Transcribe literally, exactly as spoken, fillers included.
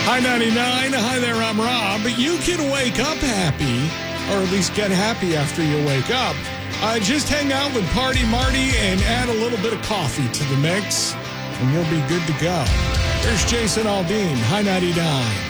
Hi ninety-nine. Hi there, I'm Rob. You can wake up happy, or at least get happy after you wake up. Uh, just hang out with Party Marty and add a little bit of coffee to the mix, and you'll be good to go. There's Jason Aldean. Hi ninety-nine.